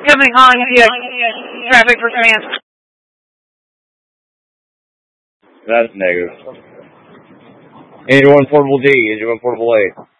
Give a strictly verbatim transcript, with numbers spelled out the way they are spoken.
Coming on, yeah. Traffic for command. That's negative. Engine one portable D, engine one portable A.